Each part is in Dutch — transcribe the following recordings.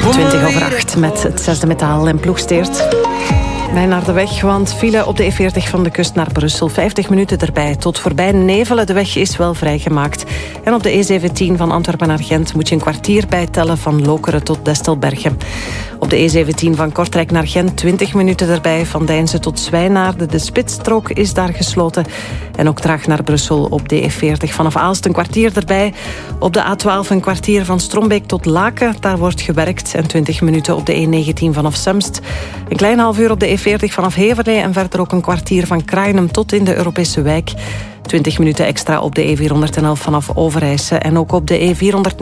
20:08 met het zesde metaal en Ploegsteert. Wij naar de weg, want file op de E40 van de kust naar Brussel. 50 minuten erbij, tot voorbij Nevelen. De weg is wel vrijgemaakt. En op de E17 van Antwerpen naar Gent moet je een kwartier bijtellen van Lokeren tot Destelbergen. Op de E17 van Kortrijk naar Gent 20 minuten erbij. Van Deinze tot Zwijnaarden. De spitsstrook is daar gesloten. En ook traag naar Brussel op de E40 vanaf Aalst een kwartier erbij. Op de A12 een kwartier van Strombeek tot Laken. Daar wordt gewerkt. En 20 minuten op de E19 vanaf Semst. Een klein half uur op de E40 vanaf Heverlee. En verder ook een kwartier van Kraaienum tot in de Europese wijk. 20 minuten extra op de E411 vanaf Overijse. En ook op de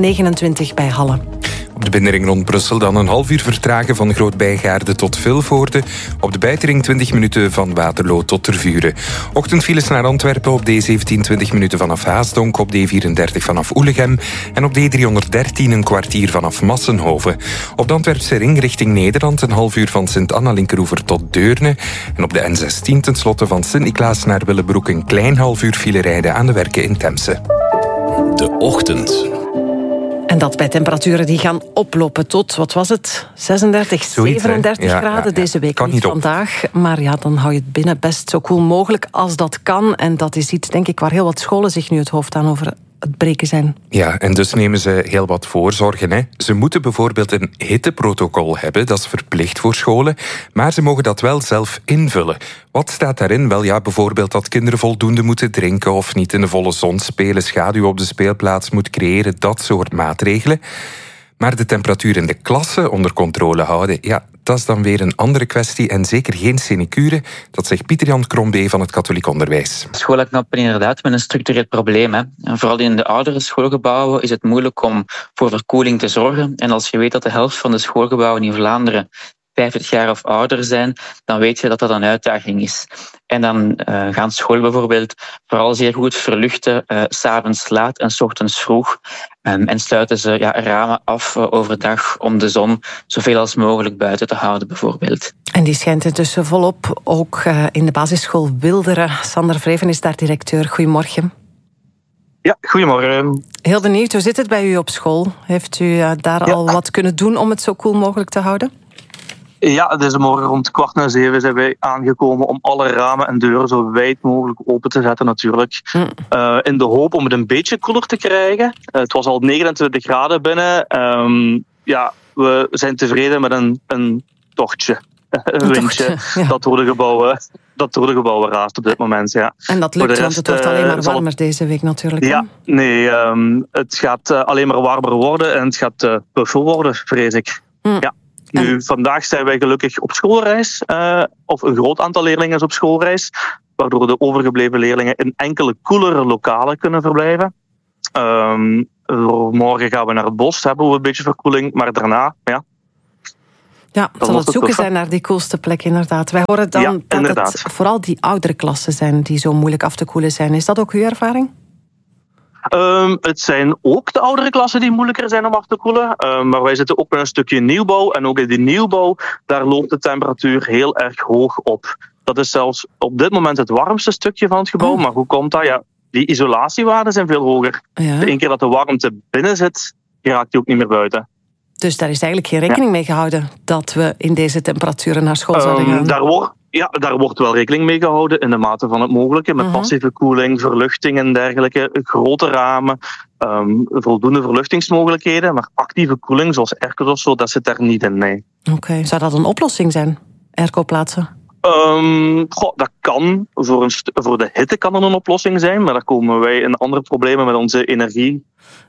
E429 bij Halle. Op de binnenring rond Brussel dan een half uur vertragen van Groot-Bijgaarde tot Vilvoorde. Op de buitenring 20 minuten van Waterloo tot Tervuren. Ochtendfiles naar Antwerpen op de E17 20 minuten vanaf Haasdonk. Op de E34 vanaf Oelegem. En op de E313 een kwartier vanaf Massenhoven. Op de Antwerpse ring richting Nederland een half uur van Sint-Anna-Linkeroever tot Deurne. En op de N16 tenslotte van Sint-Niklaas naar Willebroek een klein half uur file rijden aan de werken in Temse. De ochtend. En dat bij temperaturen die gaan oplopen tot, wat was het, 36, 37 graden deze week. Kan niet vandaag, maar ja, dan hou je het binnen best zo koel mogelijk als dat kan. En dat is iets, denk ik, waar heel wat scholen zich nu het hoofd aan over het breken zijn. Ja, en dus nemen ze heel wat voorzorgen. Hè. Ze moeten bijvoorbeeld een hitteprotocol hebben, dat is verplicht voor scholen, maar ze mogen dat wel zelf invullen. Wat staat daarin? Wel ja, bijvoorbeeld dat kinderen voldoende moeten drinken of niet in de volle zon spelen, schaduw op de speelplaats moet creëren, dat soort maatregelen. Maar de temperatuur in de klasse onder controle houden, ja, dat is dan weer een andere kwestie en zeker geen sinecure. Dat zegt Pieter-Jan Crombé van het katholiek onderwijs. Scholen knappen inderdaad met een structureel probleem. Hè. En vooral in de oudere schoolgebouwen is het moeilijk om voor verkoeling te zorgen. En als je weet dat de helft van de schoolgebouwen in Vlaanderen 50 jaar of ouder zijn, dan weet je dat dat een uitdaging is. En dan gaan scholen bijvoorbeeld vooral zeer goed verluchten, 's avonds laat en 's ochtends vroeg. En sluiten ze ramen af overdag om de zon zoveel als mogelijk buiten te houden bijvoorbeeld. En die schijnt intussen volop, ook in de basisschool Wilderen. Sander Vreven is daar directeur. Goedemorgen. Ja, goedemorgen. Heel benieuwd, hoe zit het bij u op school? Heeft u daar al wat kunnen doen om het zo koel mogelijk te houden? Ja, deze morgen rond 6:15 zijn wij aangekomen om alle ramen en deuren zo wijd mogelijk open te zetten natuurlijk. In de hoop om het een beetje koeler te krijgen. Het was al 29 graden binnen. We zijn tevreden met een tochtje. Een windje dat door de gebouwen raast op dit moment. Ja. En dat lukt, want het wordt alleen maar warmer deze week natuurlijk. Ja, nee, het gaat alleen maar warmer worden en het gaat buffel worden, vrees ik. Ja. Nu, vandaag zijn wij gelukkig op schoolreis, of een groot aantal leerlingen is op schoolreis, waardoor de overgebleven leerlingen in enkele koelere lokalen kunnen verblijven. Morgen gaan we naar het bos, hebben we een beetje verkoeling, maar daarna, ja. Ja, het zal het zoeken zijn naar die koelste plek, inderdaad. Wij horen dan dat het vooral die oudere klassen zijn die zo moeilijk af te koelen zijn. Is dat ook uw ervaring? Het zijn ook de oudere klassen die moeilijker zijn om af te koelen. Maar wij zitten ook met een stukje nieuwbouw. En ook in die nieuwbouw, daar loopt de temperatuur heel erg hoog op. Dat is zelfs op dit moment het warmste stukje van het gebouw. Maar hoe komt dat? Ja, die isolatiewaarden zijn veel hoger. Ja. De één keer dat de warmte binnen zit, geraakt die ook niet meer buiten. Dus daar is eigenlijk geen rekening mee gehouden dat we in deze temperaturen naar school zouden gaan? Daar wordt wel rekening mee gehouden in de mate van het mogelijke. Met passieve koeling, verluchting en dergelijke. Grote ramen, voldoende verluchtingsmogelijkheden. Maar actieve koeling, zoals airco's of zo, dat zit daar niet in, nee. Oké. Zou dat een oplossing zijn, airco plaatsen? Dat kan. Voor de hitte kan het een oplossing zijn. Maar daar komen wij in andere problemen met onze energie.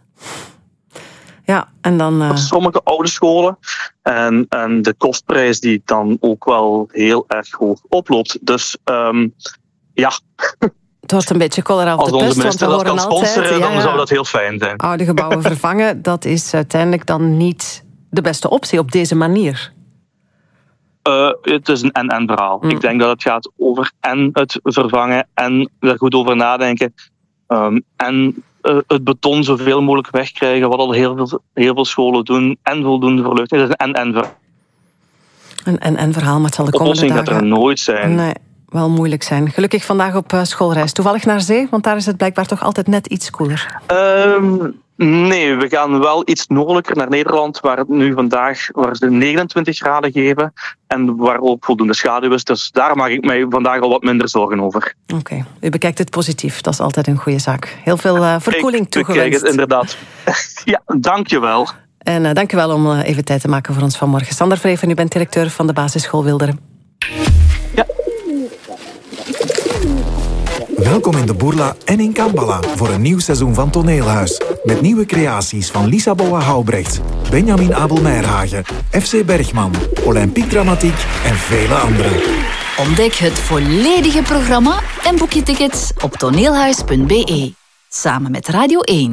Ja, en dan sommige oude scholen. En de kostprijs die dan ook wel heel erg hoog oploopt. Dus ja. Het wordt een beetje cholera op de pest. Als onze minister dat kan sponsoren, dan zou dat heel fijn zijn. Oude gebouwen vervangen, dat is uiteindelijk dan niet de beste optie op deze manier. Het is een en-en verhaal. Ik denk dat het gaat over en het vervangen en er goed over nadenken. En het beton zoveel mogelijk wegkrijgen, wat al heel veel scholen doen, en voldoende verluchting. Het is een en-en verhaal. Een en-en verhaal, maar het zal de komende dagen... oplossing gaat er nooit zijn. Nee, wel moeilijk zijn. Gelukkig vandaag op schoolreis. Toevallig naar zee, want daar is het blijkbaar toch altijd net iets koeler. Nee, we gaan wel iets noordelijker naar Nederland, waar ze 29 graden geven en waar ook voldoende schaduw is. Dus daar maak ik mij vandaag al wat minder zorgen over. Oké, u bekijkt het positief. Dat is altijd een goede zaak. Heel veel verkoeling toegewenst. Ik kijk het inderdaad. Ja, dankjewel. En dank u wel om even tijd te maken voor ons vanmorgen. Sander Vreven, u bent directeur van de basisschool Wilderen. Ja. Welkom in de Bourla en in Kambala voor een nieuw seizoen van Toneelhuis. Met nieuwe creaties van Lisa Boa-Houbrecht, Benjamin Abel-Meirhagen, FC Bergman, Olympique Dramatiek en vele anderen. Ontdek het volledige programma en boek je tickets op toneelhuis.be. Samen met Radio 1.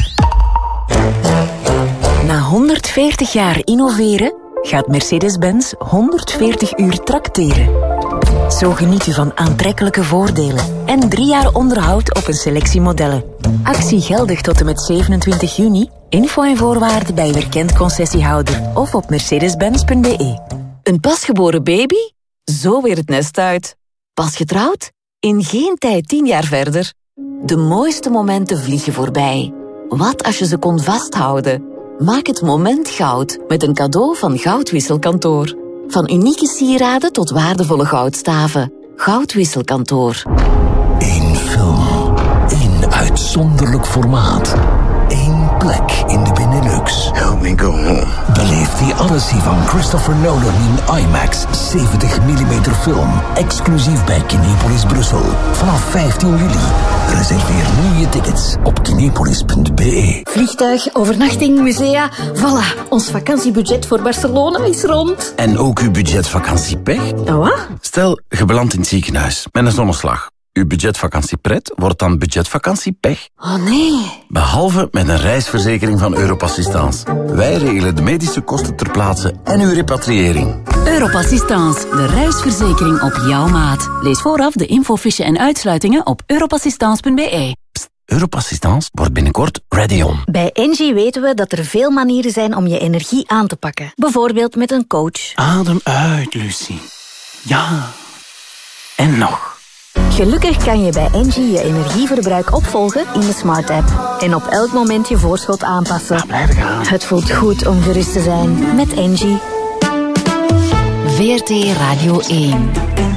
Na 140 jaar innoveren gaat Mercedes-Benz 140 uur trakteren. Zo geniet u van aantrekkelijke voordelen en 3 jaar onderhoud op een selectie modellen. Actie geldig tot en met 27 juni. Info en voorwaarden bij uw erkend concessiehouder of op mercedes-benz.be. Een pasgeboren baby? Zo weer het nest uit. Pas getrouwd? In geen tijd 10 jaar verder. De mooiste momenten vliegen voorbij. Wat als je ze kon vasthouden? Maak het moment goud met een cadeau van Goudwisselkantoor. Van unieke sieraden tot waardevolle goudstaven. Goudwisselkantoor. Eén film. Eén uitzonderlijk formaat. Eén plek in de Benelux. Help me go home. Beleef die Odyssey van Christopher Nolan in IMAX 70 mm film. Exclusief bij Kinepolis Brussel. Vanaf 15 juli. Reserveer nu je tickets op kinepolis.be. Vliegtuig, overnachting, musea. Voilà, ons vakantiebudget voor Barcelona is rond. En ook uw budgetvakanciepech? Oh, wat? Stel, je belandt in het ziekenhuis met een zonneslag. Uw budgetvakantiepret wordt dan budgetvakantiepech. Oh nee. Behalve met een reisverzekering van Europassistance. Wij regelen de medische kosten ter plaatse en uw repatriëring. Europassistance, de reisverzekering op jouw maat. Lees vooraf de infofiche en uitsluitingen op europassistance.be. Europassistance wordt binnenkort ready on. Bij Engie weten we dat er veel manieren zijn om je energie aan te pakken. Bijvoorbeeld met een coach. Adem uit, Lucie. Ja. En nog. Gelukkig kan je bij Engie je energieverbruik opvolgen in de Smart App. En op elk moment je voorschot aanpassen. Blijf gaan. Het voelt goed om gerust te zijn met Engie. VRT Radio 1.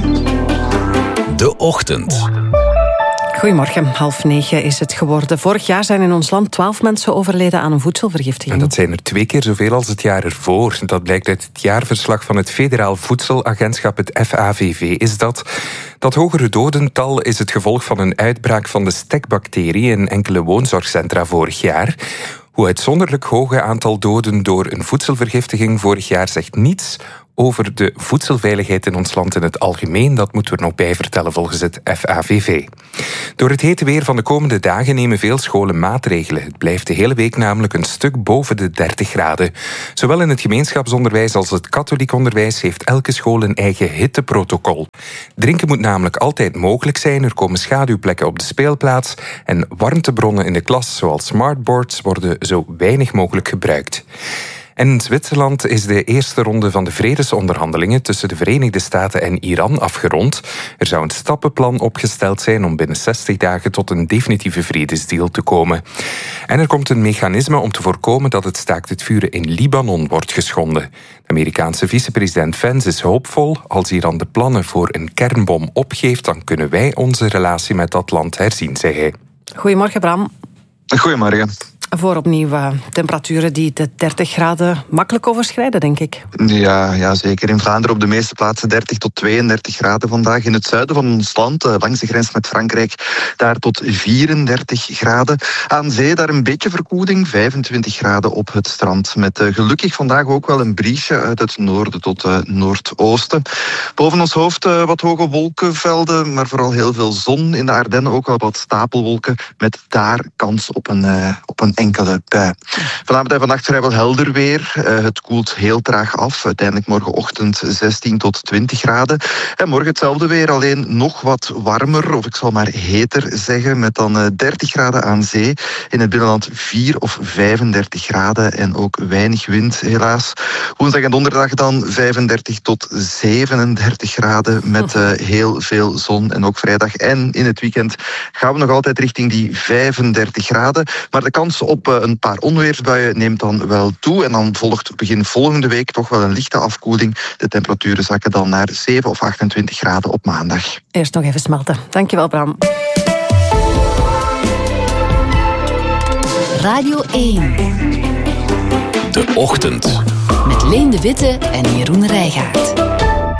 De Ochtend. Goedemorgen, 8:30 is het geworden. Vorig jaar zijn in ons land 12 mensen overleden aan een voedselvergiftiging. En dat zijn er 2 keer zoveel als het jaar ervoor. Dat blijkt uit het jaarverslag van het Federaal Voedselagentschap, het FAVV. Is dat hogere dodental is het gevolg van een uitbraak van de stekbacterie in enkele woonzorgcentra vorig jaar. Hoe uitzonderlijk hoge aantal doden door een voedselvergiftiging vorig jaar zegt niets over de voedselveiligheid in ons land in het algemeen. Dat moeten we er nog bij vertellen volgens het FAVV. Door het hete weer van de komende dagen nemen veel scholen maatregelen. Het blijft de hele week namelijk een stuk boven de 30 graden. Zowel in het gemeenschapsonderwijs als het katholiek onderwijs heeft elke school een eigen hitteprotocol. Drinken moet namelijk altijd mogelijk zijn. Er komen schaduwplekken op de speelplaats en warmtebronnen in de klas, zoals smartboards, worden zo weinig mogelijk gebruikt. En in Zwitserland is de eerste ronde van de vredesonderhandelingen tussen de Verenigde Staten en Iran afgerond. Er zou een stappenplan opgesteld zijn om binnen 60 dagen tot een definitieve vredesdeal te komen. En er komt een mechanisme om te voorkomen dat het staakt het vuren in Libanon wordt geschonden. De Amerikaanse vicepresident Vance is hoopvol. Als Iran de plannen voor een kernbom opgeeft, dan kunnen wij onze relatie met dat land herzien, zei hij. Goedemorgen, Bram. Goedemorgen. Voor opnieuw temperaturen die de 30 graden makkelijk overschrijden, denk ik. Ja, zeker. In Vlaanderen op de meeste plaatsen 30 tot 32 graden vandaag. In het zuiden van ons land, langs de grens met Frankrijk, daar tot 34 graden. Aan zee daar een beetje verkoeling, 25 graden op het strand. Met gelukkig vandaag ook wel een briesje uit het noorden tot noordoosten. Boven ons hoofd wat hoge wolkenvelden, maar vooral heel veel zon. In de Ardennen ook wel wat stapelwolken, met daar kans op een enkele bui. Vanavond en vannacht vrijwel helder weer. Het koelt heel traag af. Uiteindelijk morgenochtend 16 tot 20 graden. En morgen hetzelfde weer, alleen nog wat warmer, of ik zal maar heter zeggen, met dan 30 graden aan zee. In het binnenland 4 of 35 graden en ook weinig wind, helaas. Woensdag en donderdag dan 35 tot 37 graden met heel veel zon. En ook vrijdag en in het weekend gaan we nog altijd richting die 35 graden. Maar de kans op een paar onweersbuien neemt dan wel toe. En dan volgt begin volgende week toch wel een lichte afkoeling. De temperaturen zakken dan naar 7 of 28 graden op maandag. Eerst nog even smelten. Dankjewel, Bram. Radio 1. De Ochtend. Met Leen de Witte en Jeroen Rijgaard.